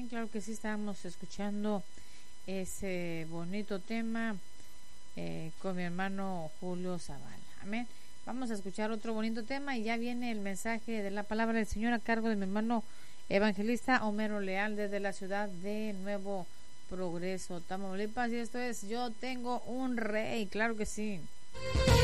Amén, claro que sí, estábamos escuchando ese bonito tema con mi hermano Julio Zavala. Amén. Vamos a escuchar otro bonito tema y ya viene el mensaje de la palabra del Señor a cargo de mi hermano evangelista Homero Leal desde la ciudad de Nuevo Progreso, Tamaulipas, y esto es Yo Tengo un Rey, claro que sí.